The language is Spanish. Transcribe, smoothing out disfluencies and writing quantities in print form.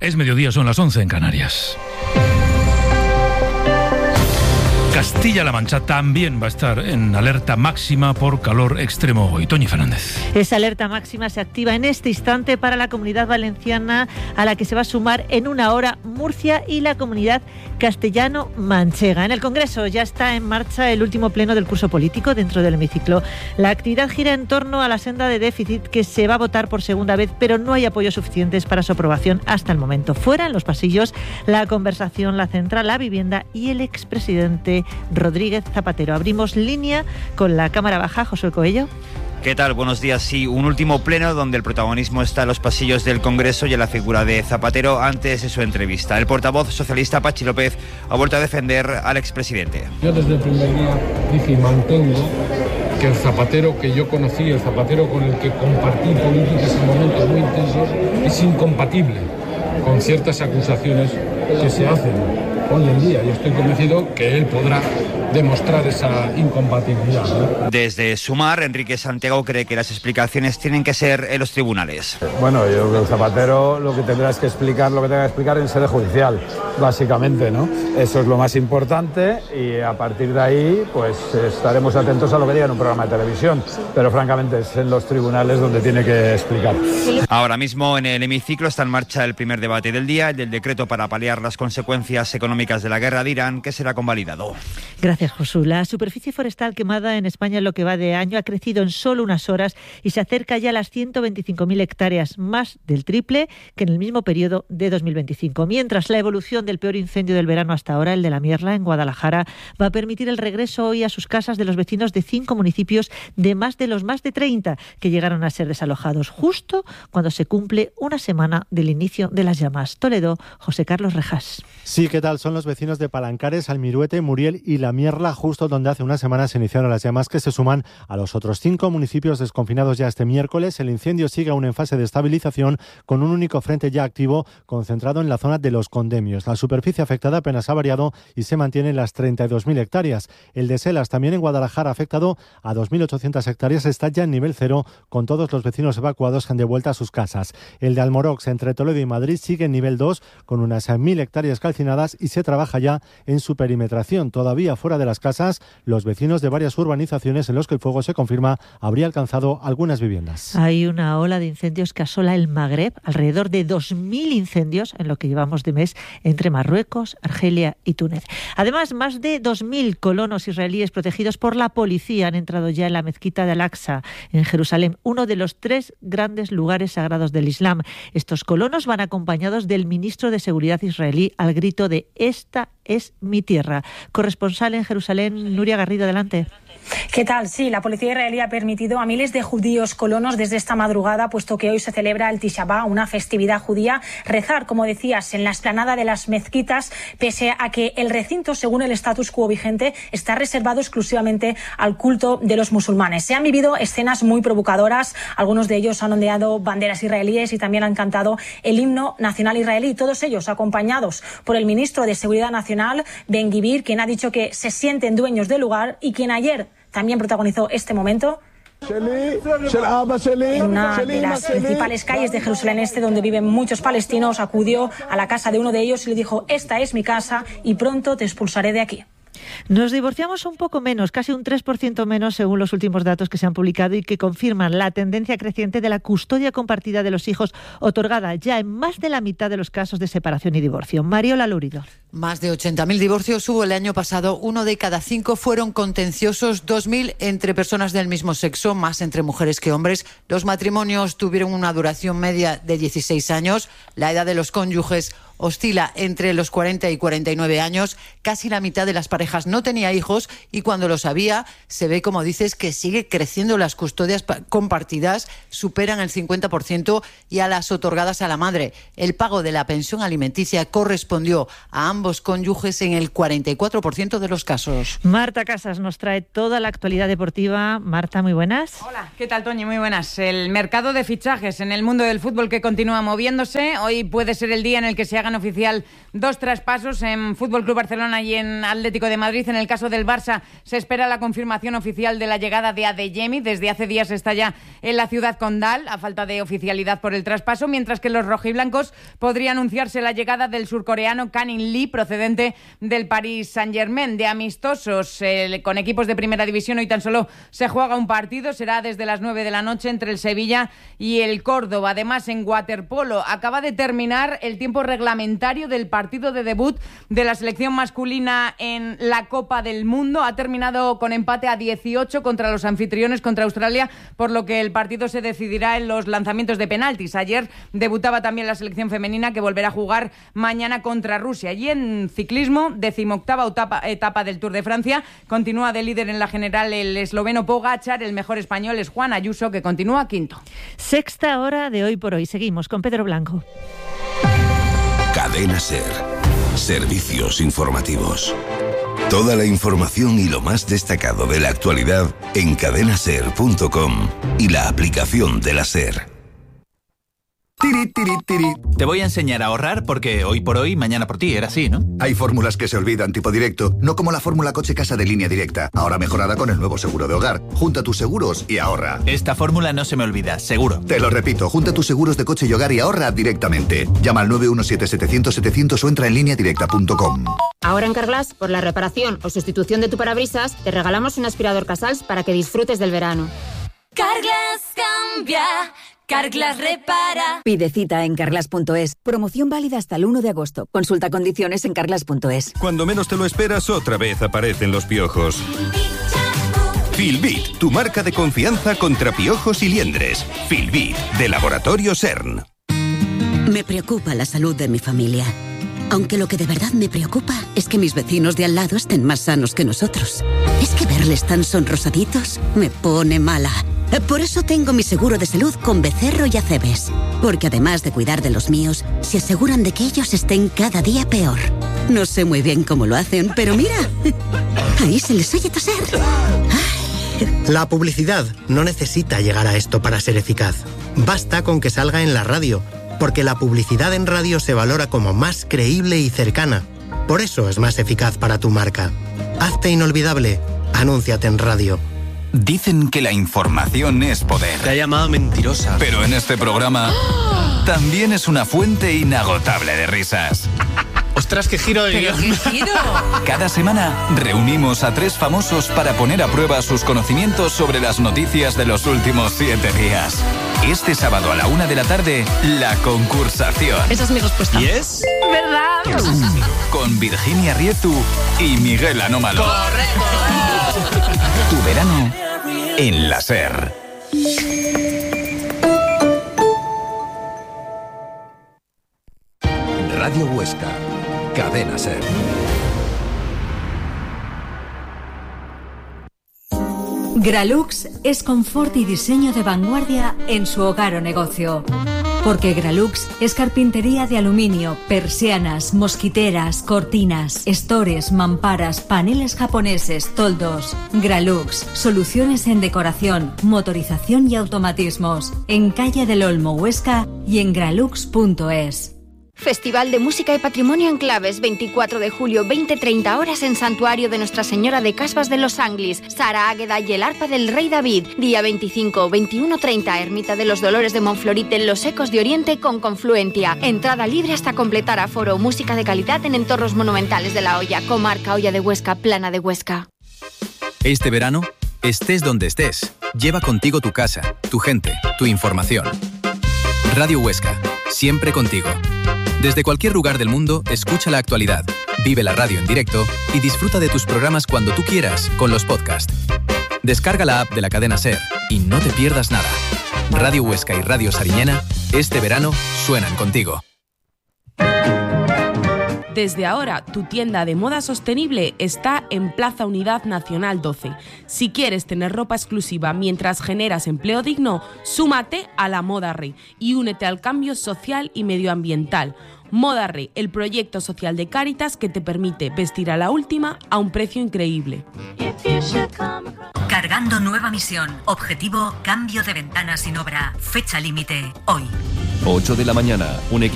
Es mediodía, son las 11 en Canarias. Castilla-La Mancha también va a estar en alerta máxima por calor extremo hoy. Toñi Fernández. Esa alerta máxima se activa en este instante para la Comunidad Valenciana, a la que se va a sumar en una hora Murcia y la Comunidad Castellano-Manchega. En el Congreso ya está en marcha el último pleno del curso político dentro del hemiciclo. La actividad gira en torno a la senda de déficit que se va a votar por segunda vez, pero no hay apoyos suficientes para su aprobación hasta el momento. Fuera, en los pasillos, la conversación la centra la vivienda y el expresidente Rodríguez Zapatero. Abrimos línea con la Cámara Baja. Josué Coello. ¿Qué tal? Buenos días. Sí, un último pleno donde el protagonismo está en los pasillos del Congreso y en la figura de Zapatero antes de su entrevista. El portavoz socialista Pachi López ha vuelto a defender al expresidente. Yo desde el primer día dije y mantengo que el Zapatero que yo conocí, el Zapatero con el que compartí políticas en momentos muy intensos, es incompatible con ciertas acusaciones que se hacen hoy en día, y estoy convencido que él podrá demostrar esa incompatibilidad, ¿no? Desde Sumar, Enrique Santiago cree que las explicaciones tienen que ser en los tribunales. Bueno, yo creo que el Zapatero lo que tendrá es que explicar lo que tenga que explicar en sede judicial, básicamente, ¿no? Eso es lo más importante, y a partir de ahí pues estaremos atentos a lo que diga en un programa de televisión, pero francamente es en los tribunales donde tiene que explicar. Ahora mismo en el hemiciclo está en marcha el primer debate del día, el del decreto para paliar las consecuencias económicas de la guerra de Irán, que será convalidado. Gracias, Josu. La superficie forestal quemada en España en lo que va de año ha crecido en solo unas horas y se acerca ya a las 125.000 hectáreas, más del triple que en el mismo periodo de 2025. Mientras, la evolución del peor incendio del verano hasta ahora, el de La Mierla, en Guadalajara, va a permitir el regreso hoy a sus casas de los vecinos de 5 municipios de los más de 30 que llegaron a ser desalojados, justo cuando se cumple una semana del inicio de las llamas. Toledo, José Carlos Rejas. Sí, ¿qué tal? Son los vecinos de Palancares, Almiruete, Muriel y La Mierla, justo donde hace una semana se iniciaron las llamas, que se suman a los otros 5 municipios desconfinados ya este miércoles. El incendio sigue aún en fase de estabilización, con un único frente ya activo concentrado en la zona de Los Condemios. La superficie afectada apenas ha variado y se mantiene en las 32.000 hectáreas. El de Selas, también en Guadalajara, afectado a 2.800 hectáreas, está ya en nivel cero, con todos los vecinos evacuados que han de vuelta a sus casas. El de Almorox, entre Toledo y Madrid, sigue en nivel 2, con unas 1.000 hectáreas calcinadas, y se trabaja ya en su perimetración. Todavía fuera de las casas, los vecinos de varias urbanizaciones en los que el fuego se confirma habría alcanzado algunas viviendas. Hay una ola de incendios que asola el Magreb, alrededor de 2.000 incendios en lo que llevamos de mes entre Marruecos, Argelia y Túnez. Además, más de 2.000 colonos israelíes protegidos por la policía han entrado ya en la mezquita de Al-Aqsa, en Jerusalén, uno de los 3 grandes lugares sagrados del Islam. Estos colonos van acompañados del ministro de Seguridad israelí al grito de "Esta es mi tierra". Corresponsal en Jerusalén, Nuria Garrido, adelante. ¿Qué tal? Sí, la policía israelí ha permitido a miles de judíos colonos desde esta madrugada, puesto que hoy se celebra el Tisha B'Av, una festividad judía, rezar, como decías, en la explanada de las mezquitas, pese a que el recinto, según el status quo vigente, está reservado exclusivamente al culto de los musulmanes. Se han vivido escenas muy provocadoras, algunos de ellos han ondeado banderas israelíes y también han cantado el himno nacional israelí, todos ellos acompañados por el ministro de Seguridad Nacional, Ben-Gvir, quien ha dicho que se sienten dueños del lugar y quien ayer también protagonizó este momento en una de las principales calles de Jerusalén Este, donde viven muchos palestinos. Acudió a la casa de uno de ellos y le dijo: "Esta es mi casa y pronto te expulsaré de aquí". Nos divorciamos un poco menos, casi un 3% menos según los últimos datos que se han publicado y que confirman la tendencia creciente de la custodia compartida de los hijos, otorgada ya en más de la mitad de los casos de separación y divorcio. Mariola Lurido. Más de 80.000 divorcios hubo el año pasado. 1 de cada 5 fueron contenciosos, 2.000 entre personas del mismo sexo, más entre mujeres que hombres. Los matrimonios tuvieron una duración media de 16 años. La edad de los cónyuges oscila entre los 40 y 49 años. Casi la mitad de las parejas no tenía hijos, y cuando los había, se ve, como dices, que sigue creciendo. Las custodias compartidas superan el 50%, y a las otorgadas a la madre. El pago de la pensión alimenticia correspondió a ambos cónyuges en el 44% de los casos. Marta Casas nos trae toda la actualidad deportiva. Marta, muy buenas. Hola, ¿qué tal, Toñi? Muy buenas. El mercado de fichajes en el mundo del fútbol que continúa moviéndose. Hoy puede ser el día en el que se haga hagan oficial 2 traspasos en Fútbol Club Barcelona y en Atlético de Madrid. En el caso del Barça se espera la confirmación oficial de la llegada de Adeyemi. Desde hace días está ya en la ciudad condal, a falta de oficialidad por el traspaso, mientras que los rojiblancos podría anunciarse la llegada del surcoreano Kanin Lee, procedente del Paris Saint-Germain. De amistosos con equipos de primera división, hoy tan solo se juega un partido, será desde las 9 de la noche entre el Sevilla y el Córdoba. Además, en waterpolo acaba de terminar el tiempo reglamentario del partido de debut de la selección masculina en la Copa del Mundo. Ha terminado con empate a 18 contra los anfitriones, contra Australia, por lo que el partido se decidirá en los lanzamientos de penaltis. Ayer debutaba también la selección femenina, que volverá a jugar mañana contra Rusia. Y en ciclismo, 18ª etapa del Tour de Francia, continúa de líder en la general el esloveno Pogačar. El mejor español es Juan Ayuso, que continúa quinto. Sexta hora de Hoy por Hoy. Seguimos con Pedro Blanco. Cadena SER. Servicios informativos. Toda la información y lo más destacado de la actualidad en cadenaser.com y la aplicación de la SER. Tiri, tiri, tiri. Te voy a enseñar a ahorrar porque hoy por hoy, mañana por ti, era así, ¿no? Hay fórmulas que se olvidan tipo directo, no como la fórmula coche-casa de Línea Directa, ahora mejorada con el nuevo seguro de hogar. Junta tus seguros y ahorra. Esta fórmula no se me olvida, seguro. Te lo repito, junta tus seguros de coche y hogar y ahorra directamente. Llama al 917-700-700 o entra en lineadirecta.com. Ahora en Carglass, por la reparación o sustitución de tu parabrisas, te regalamos un aspirador Casals para que disfrutes del verano. Carglass cambia. Carglass repara. Pide cita en carglass.es. Promoción válida hasta el 1 de agosto. Consulta condiciones en carglass.es. Cuando menos te lo esperas, otra vez aparecen los piojos. Filbit, tu marca de confianza contra piojos y liendres. Filbit, de Laboratorio CERN. Me preocupa la salud de mi familia. Aunque lo que de verdad me preocupa es que mis vecinos de al lado estén más sanos que nosotros. Es que verles tan sonrosaditos me pone mala. Por eso tengo mi seguro de salud con Becerro y Acebes. Porque además de cuidar de los míos, se aseguran de que ellos estén cada día peor. No sé muy bien cómo lo hacen, pero mira, ahí se les oye toser. Ay. La publicidad no necesita llegar a esto para ser eficaz. Basta con que salga en la radio, porque la publicidad en radio se valora como más creíble y cercana. Por eso es más eficaz para tu marca. Hazte inolvidable. Anúnciate en radio. Dicen que la información es poder. Te ha llamado mentirosa. Pero en este programa también es una fuente inagotable de risas. ¡Ostras, qué giro de guión! ¡Qué giro! Cada semana reunimos a 3 famosos para poner a prueba sus conocimientos sobre las noticias de los últimos 7 días. Este sábado a la 1 de la tarde, La Concursación. Esa es mi respuesta. ¿Y es? ¿Verdad? Con Virginia Riezu y Miguel Anómalo. ¡Correcto! Tu verano en la SER. Radio Huesca, Cadena SER. Gralux es confort y diseño de vanguardia en su hogar o negocio. Porque Gralux es carpintería de aluminio, persianas, mosquiteras, cortinas, estores, mamparas, paneles japoneses, toldos. Gralux, soluciones en decoración, motorización y automatismos. En Calle del Olmo, Huesca y en gralux.es. Festival de Música y Patrimonio en Claves, 24 de julio, 20-30 horas en Santuario de Nuestra Señora de Casbas de los Anglis, Sara Águeda y el Arpa del Rey David. Día 25, 21-30, Ermita de los Dolores de Monflorit en Los Ecos de Oriente con Confluentia. Entrada libre hasta completar aforo. Música de calidad en entornos monumentales de La Hoya, Comarca Hoya de Huesca, Plana de Huesca. Este verano, estés donde estés, lleva contigo tu casa, tu gente, tu información. Radio Huesca, siempre contigo. Desde cualquier lugar del mundo, escucha la actualidad, vive la radio en directo y disfruta de tus programas cuando tú quieras con los podcasts. Descarga la app de la cadena SER y no te pierdas nada. Radio Huesca y Radio Sariñena, este verano suenan contigo. Desde ahora, tu tienda de moda sostenible está en Plaza Unidad Nacional 12. Si quieres tener ropa exclusiva mientras generas empleo digno, súmate a la Moda Rey y únete al cambio social y medioambiental. Moda Rey, el proyecto social de Cáritas que te permite vestir a la última a un precio increíble. Cargando nueva misión. Objetivo, cambio de ventana sin obra. Fecha límite, hoy. 8 de la mañana, un equipo